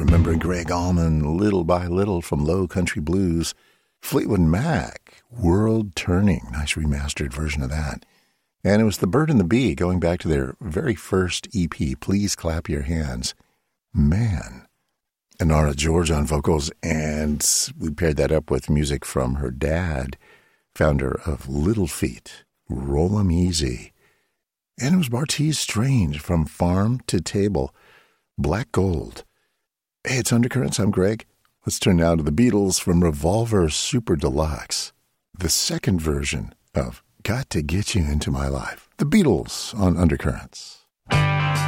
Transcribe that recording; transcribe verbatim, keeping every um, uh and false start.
Remember Greg Allman, Little by Little from Low Country Blues. Fleetwood Mac, World Turning, nice remastered version of that. And it was The Bird and the Bee, going back to their very first E P, Please Clap Your Hands. Man. And Nora George on vocals, and we paired that up with music from her dad, founder of Little Feat, Roll 'em Easy. And it was Bartees Strange from Farm to Table, Black Gold. Hey, it's Undercurrents. I'm Greg. Let's turn now to the Beatles from Revolver Super Deluxe, the second version of Got to Get You Into My Life. The Beatles on Undercurrents.